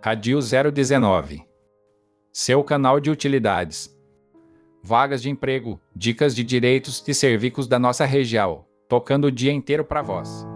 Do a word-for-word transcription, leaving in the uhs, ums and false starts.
Radio zero dezenove. Seu canal de utilidades. Vagas de emprego, dicas de direitos e serviços da nossa região, tocando o dia inteiro para vós.